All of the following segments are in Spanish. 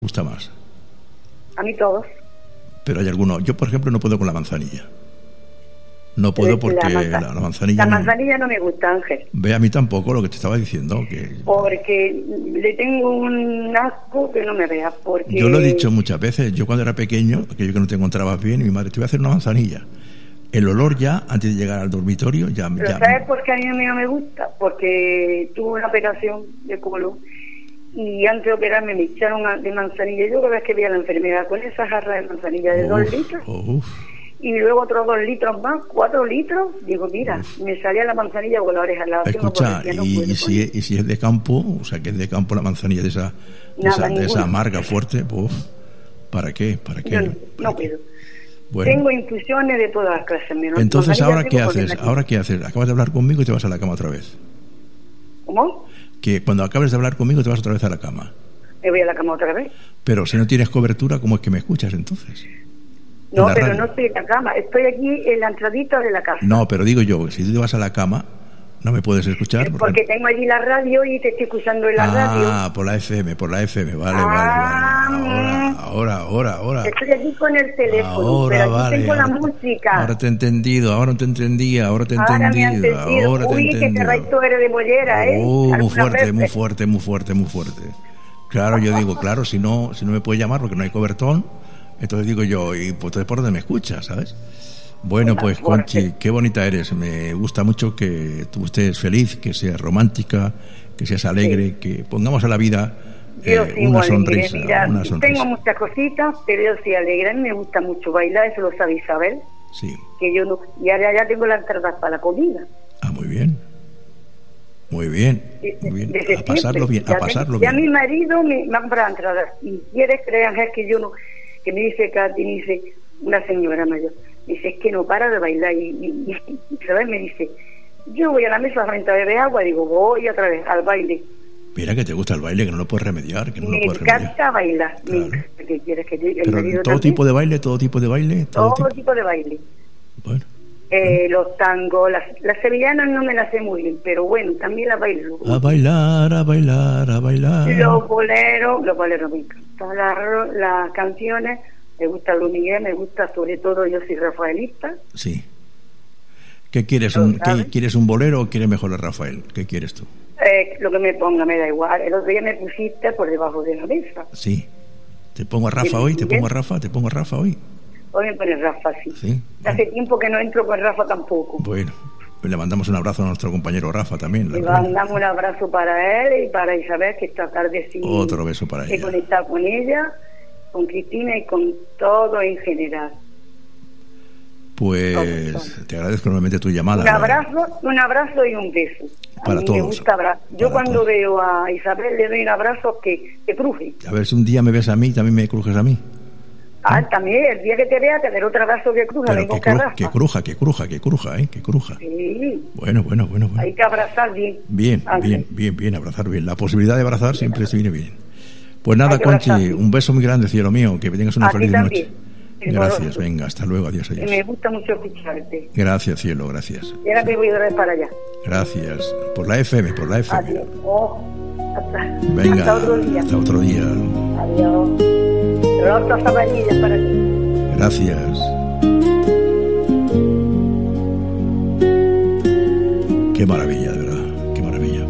gusta más? A mí todos. Pero hay algunos. Yo, por ejemplo, no puedo con la manzanilla. No puedo porque la manzanilla... La manzanilla no me gusta, Ángel. Ve, a mí tampoco, lo que te estaba diciendo. Porque le tengo un asco que no me veas. Porque... Yo lo he dicho muchas veces. Yo cuando era pequeño, aquello que no te encontrabas bien, y mi madre, te voy a hacer una manzanilla. El olor ya, antes de llegar al dormitorio, ya... Pero ¿sabes por qué a mí no me gusta? Porque tuve una operación de colon y antes de operarme me echaron de manzanilla. Yo cada vez que veía la enfermedad con esa jarra de manzanilla de 2 litros... Y luego otros 2 litros más, 4 litros. Digo, mira, me salía la manzanilla con la oreja. Escucha, y si es de campo, o sea, que es de campo la manzanilla de esa amarga, fuerte, pues, ¿para qué? Yo no puedo. Bueno. Tengo infusiones de todas las clases. Entonces, ¿ahora qué haces? Acabas de hablar conmigo y te vas a la cama otra vez. ¿Cómo? Que cuando acabes de hablar conmigo te vas otra vez a la cama. ¿Me voy a la cama otra vez? Pero si no tienes cobertura, ¿cómo es que me escuchas entonces? No, pero radio. No estoy en la cama, estoy aquí en la entradita de la casa. No, pero digo yo, si tú te vas a la cama, no me puedes escuchar. Porque tengo allí la radio y te estoy escuchando en la radio. Ah, por la FM, vale. Ahora. Estoy aquí con el teléfono, pero aquí vale, tengo la música. Ahora te he entendido, ahora te entendía. Ahora me has entendido. Uy, que te raito eres de mollera, muy fuerte. Claro, yo digo, claro, si no me puede llamar porque no hay cobertón. Entonces digo yo, y pues entonces por dónde me escuchas, ¿sabes? Bueno, pues Conchi, qué bonita eres. Me gusta mucho que tú estés feliz, que seas romántica, que seas alegre, que pongamos a la vida una sonrisa. Mira, tengo muchas cositas, pero yo soy alegre. A mí me gusta mucho bailar, eso lo sabe Isabel. Sí. Que yo no, y ahora ya tengo la entrada para la comida. Ah, muy bien. A pasarlo bien. Ya mi marido me ha comprado entradas. Y quieres creer, que yo no... Que me dice Katy, me dice una señora mayor, me dice, es que no para de bailar y ¿sabes? Me dice, yo voy a la mesa a beber agua, digo, voy otra vez al baile. Mira que te gusta el baile, que no lo puedes remediar, me encanta bailar. Claro. ¿Qué quieres que diga? Pero todo tipo de baile. Todo tipo de baile. Bueno. Los tangos, las sevillanas no me las sé muy bien, pero bueno, también las bailo. A bailar. Los boleros me encantan. Las canciones, me gusta Luis Miguel, me gusta sobre todo, yo soy rafaelista. Sí. ¿Qué quieres? ¿Quieres un bolero o quieres mejor a Rafael? ¿Qué quieres tú? Lo que me ponga me da igual. El otro día me pusiste por debajo de la mesa. Sí. ¿Te pongo a Rafa hoy? ¿Te pongo a Rafa hoy? Hoy me pone Rafa, sí. Hace tiempo que no entro con Rafa tampoco. Bueno, pues le mandamos un abrazo a nuestro compañero Rafa también. Le mandamos un abrazo para él y para Isabel, que esta tarde sí. Otro beso para ella. He conectado con ella, con Cristina y con todo en general. Pues te agradezco enormemente tu llamada. Un abrazo y un beso. Para todos. Me gusta abrazar. Yo cuando veo a Isabel le doy un abrazo que cruje. A ver si un día me ves a mí, también me crujes a mí. También, el día que te vea te daré otro abrazo que cruja. Pero que cruja. Sí. Bueno. Hay que abrazar bien. Bien, abrazar bien. La posibilidad de abrazar siempre se viene bien. Pues nada, Conchi, un beso muy grande, cielo mío, que tengas una feliz noche. Gracias, venga, hasta luego, adiós. Me gusta mucho escucharte. Gracias, cielo, gracias. Y ahora me voy a ir para allá. Gracias. Por la FM. Adiós. Venga, hasta otro día. Adiós. Otras zapatillas para ti. Gracias. Qué maravilla, de verdad. Qué maravilla.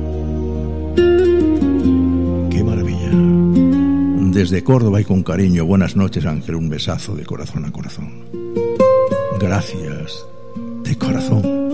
Desde Córdoba y con cariño, buenas noches, Ángel. Un besazo de corazón a corazón. Gracias de corazón.